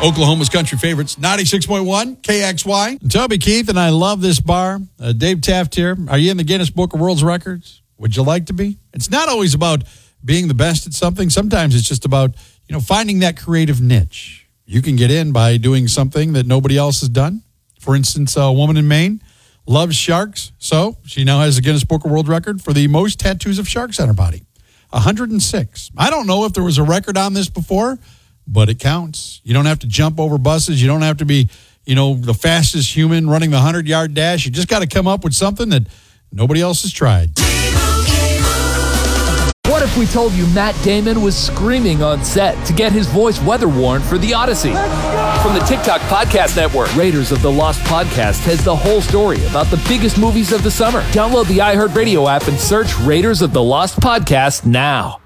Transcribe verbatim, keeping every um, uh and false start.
Oklahoma's country favorites, ninety-six point one K X Y. Toby Keith and I love this bar. Uh, Dave Taft here. Are you in the Guinness Book of World Records? Would you like to be? It's not always about being the best at something. Sometimes it's just about, you know, finding that creative niche. You can get in by doing something that nobody else has done. For instance, a woman in Maine loves sharks, so she now has a Guinness Book of World Record for the most tattoos of sharks on her body. one hundred six. I don't know if there was a record on this before, but it counts. You don't have to jump over buses. You don't have to be, you know, the fastest human running the hundred-yard dash. You just got to come up with something that nobody else has tried. What if we told you Matt Damon was screaming on set to get his voice weather-worn for The Odyssey? From the TikTok Podcast Network, Raiders of the Lost Podcast has the whole story about the biggest movies of the summer. Download the iHeartRadio app and search Raiders of the Lost Podcast now.